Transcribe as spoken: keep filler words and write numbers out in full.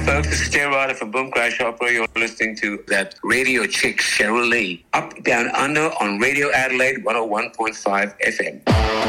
folks. This is Jay Ryder from Boom Crash Opera. You're listening to that radio chick, Cheryl Lee. Up, Down, Under on Radio Adelaide one oh one point five F M.